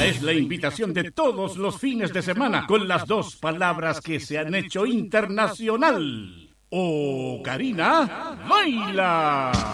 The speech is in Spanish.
Esta es la invitación de todos los fines de semana con las dos palabras que se han hecho internacional. Ocarina, baila.